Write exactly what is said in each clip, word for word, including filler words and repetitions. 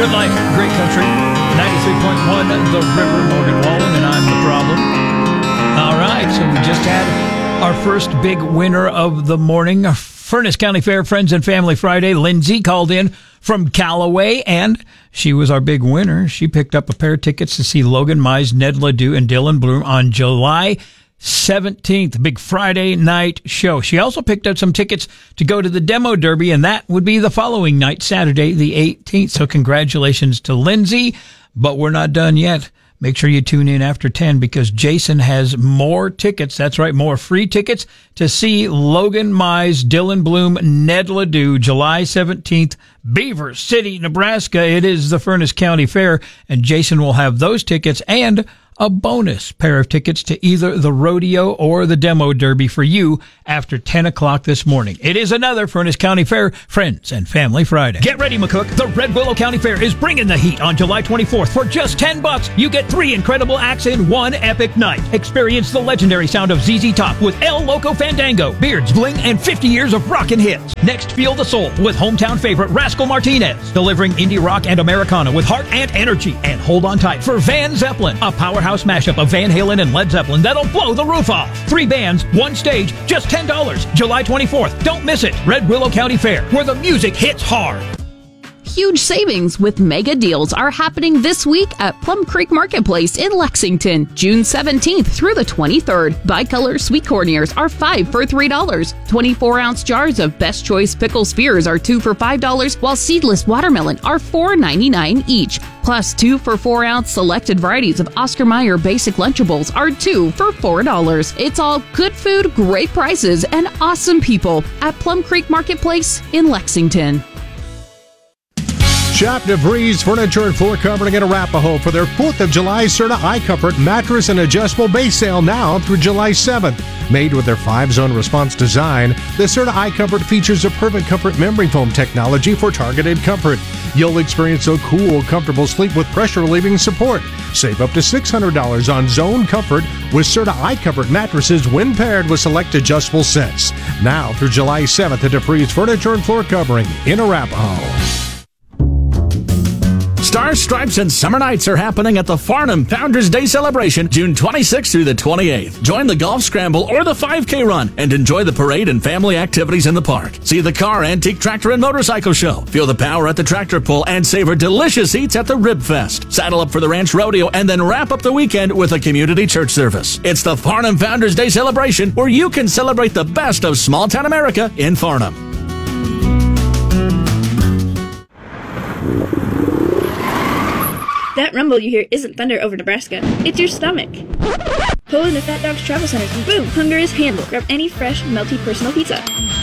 Good life, great country. ninety-three point one, The River, Morgan Wallen, and I'm the problem. All right, so we just had our first big winner of the morning. Furnace County Fair Friends and Family Friday. Lindsay called in from Callaway, and she was our big winner. She picked up a pair of tickets to see Logan Mize, Ned Ledoux, and Dylan Bloom on July seventeenth, big Friday night show. She also picked up some tickets to go to the Demo Derby, and that would be the following night, Saturday the eighteenth. So congratulations to Lindsay, but we're not done yet. Make sure you tune in after ten because Jason has more tickets. That's right, more free tickets to see Logan Mize, Dylan Bloom, Ned Ledoux, July seventeenth, Beaver City, Nebraska. It is the Furnace County Fair, and Jason will have those tickets and a bonus pair of tickets to either the rodeo or the Demo Derby for you after ten o'clock this morning. It is another Furnace County Fair Friends and Family Friday. Get ready, McCook. The Red Willow County Fair is bringing the heat on July twenty-fourth. For just ten bucks, you get three incredible acts in one epic night. Experience the legendary sound of Z Z Top with El Loco Fandango, Beards, Bling, and fifty years of rockin' hits. Next, feel the soul with hometown favorite Rascal Martinez, delivering indie rock and Americana with heart and energy. And hold on tight for Van Zeppelin, a powerhouse mashup of Van Halen and Led Zeppelin that'll blow the roof off. Three bands, one stage, just ten dollars. July twenty-fourth. Don't miss it. Red Willow County Fair, where the music hits hard. Huge savings with mega deals are happening this week at Plum Creek Marketplace in Lexington, June seventeenth through the twenty-third. Bicolor sweet corn ears are five for three dollars. twenty-four ounce jars of Best Choice pickle spears are two for five dollars, while seedless watermelon are four ninety-nine each. Plus, two for four ounce selected varieties of Oscar Mayer basic Lunchables are two for four dollars. It's all good food, great prices, and awesome people at Plum Creek Marketplace in Lexington. Shop DeVries Furniture and Floor Covering in Arapahoe for their fourth of July Serta iComfort mattress and adjustable base sale now through July seventh. Made with their five-zone response design, the Serta iComfort features a perfect comfort memory foam technology for targeted comfort. You'll experience a cool, comfortable sleep with pressure-relieving support. Save up to six hundred dollars on Zone Comfort with Serta iComfort mattresses when paired with select adjustable sets. Now through July seventh at DeVries Furniture and Floor Covering in Arapahoe. Stars, Stripes, and Summer Nights are happening at the Farnham Founders Day celebration, June twenty-sixth through the twenty-eighth. Join the golf scramble or the five K run and enjoy the parade and family activities in the park. See the car, antique, tractor, and motorcycle show. Feel the power at the tractor pull and savor delicious eats at the Rib Fest. Saddle up for the Ranch Rodeo and then wrap up the weekend with a community church service. It's the Farnham Founders Day celebration where you can celebrate the best of small town America in Farnham. That rumble you hear isn't thunder over Nebraska. It's your stomach. Pull into Fat Dog's Travel Centers and boom, hunger is handled. Grab any fresh, melty personal pizza.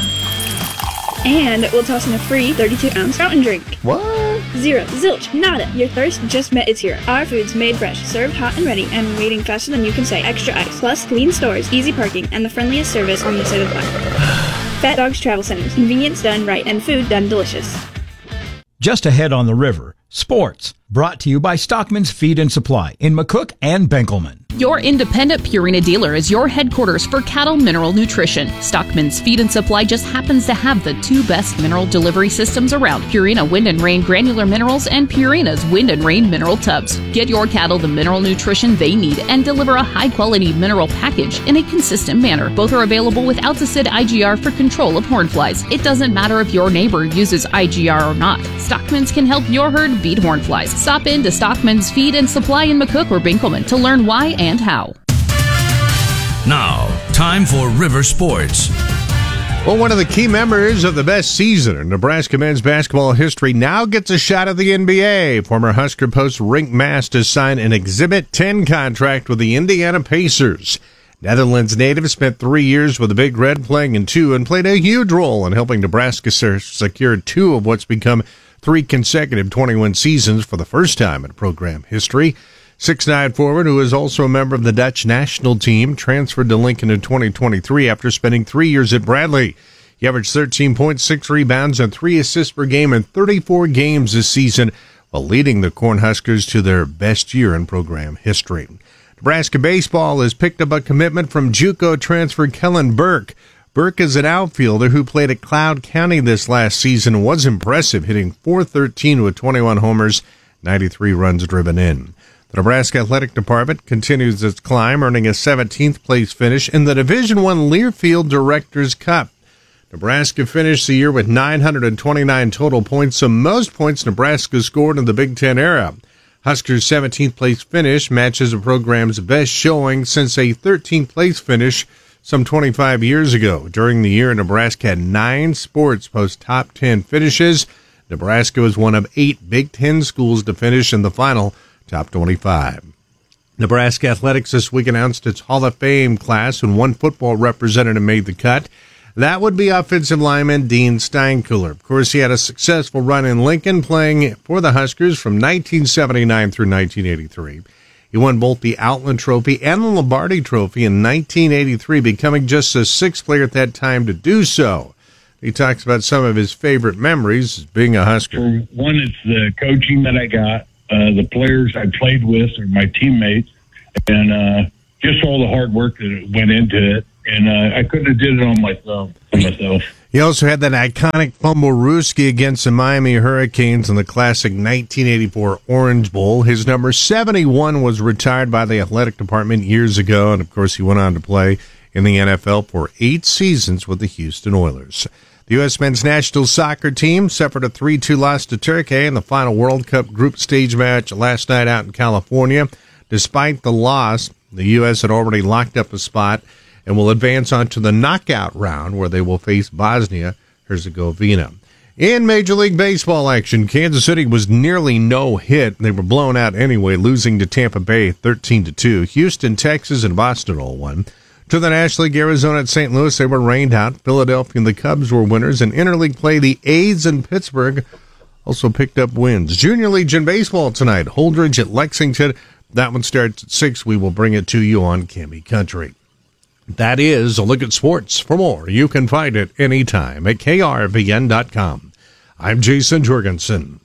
And we'll toss in a free thirty-two ounce fountain drink. What? Zero, zilch, nada. Your thirst just met its hero. Our food's made fresh, served hot and ready, and waiting faster than you can say. Extra ice, plus clean stores, easy parking, and the friendliest service on the side of the block. Fat Dog's Travel Centers. Convenience done right and food done delicious. Just ahead on the river, sports. Brought to you by Stockman's Feed and Supply in McCook and Benkelman. Your independent Purina dealer is your headquarters for cattle mineral nutrition. Stockman's Feed and Supply just happens to have the two best mineral delivery systems around, Purina Wind and Rain Granular Minerals and Purina's Wind and Rain Mineral Tubs. Get your cattle the mineral nutrition they need and deliver a high-quality mineral package in a consistent manner. Both are available with Alticid I G R for control of horn flies. It doesn't matter if your neighbor uses I G R or not. Stockman's can help your herd beat horn flies. Stop in to Stockman's Feed and Supply in McCook or Benkelman to learn why and how. Now, time for River Sports. Well, one of the key members of the best season in Nebraska men's basketball history now gets a shot at the N B A. Former Husker post Rienk Mast has signed an Exhibit ten contract with the Indiana Pacers. Netherlands native spent three years with the Big Red, playing in two, and played a huge role in helping Nebraska secure two of what's become three consecutive twenty-win seasons for the first time in program history. six nine forward, who is also a member of the Dutch national team, transferred to Lincoln in twenty twenty-three after spending three years at Bradley. He averaged thirteen point six rebounds and three assists per game in thirty-four games this season, while leading the Cornhuskers to their best year in program history. Nebraska baseball has picked up a commitment from JUCO transfer Kellen Burke. Burke is an outfielder who played at Cloud County this last season and was impressive, hitting four thirteen with twenty-one homers, ninety-three runs driven in. The Nebraska Athletic Department continues its climb, earning a seventeenth place finish in the Division I Learfield Directors' Cup. Nebraska finished the year with nine hundred twenty-nine total points, the most points Nebraska scored in the Big Ten era. Huskers' seventeenth place finish matches the program's best showing since a thirteenth place finish some twenty-five years ago. During the year, Nebraska had nine sports post top ten finishes. Nebraska was one of eight Big Ten schools to finish in the final top twenty-five. Nebraska Athletics this week announced its Hall of Fame class, and one football representative made the cut. That would be offensive lineman Dean Steinkuhler. Of course, he had a successful run in Lincoln, playing for the Huskers from nineteen seventy-nine through nineteen eighty-three. He won both the Outland Trophy and the Lombardi Trophy in nineteen eighty-three, becoming just the sixth player at that time to do so. He talks about some of his favorite memories as being a Husker. For one, it's the coaching that I got, uh, the players I played with or my teammates, and uh, just all the hard work that went into it. And uh, I couldn't have did it on myself. On myself. He also had that iconic Fumblerooski against the Miami Hurricanes in the classic nineteen eighty-four Orange Bowl. His number seventy-one was retired by the athletic department years ago, and of course he went on to play in the N F L for eight seasons with the Houston Oilers. The U S men's national soccer team suffered a three two loss to Turkey in the final World Cup group stage match last night out in California. Despite the loss, the U S had already locked up a spot and will advance on to the knockout round where they will face Bosnia-Herzegovina. In Major League Baseball action, Kansas City was nearly no hit. They were blown out anyway, losing to Tampa Bay thirteen to two. Houston, Texas, and Boston all won. To the National League, Arizona and Saint Louis, they were rained out. Philadelphia and the Cubs were winners. In interleague play, the A's and Pittsburgh also picked up wins. Junior League in baseball tonight, Holdridge at Lexington. That one starts at six. We will bring it to you on Campy Country. That is a look at sports. For more, you can find it anytime at K R V N dot com. I'm Jason Jorgensen.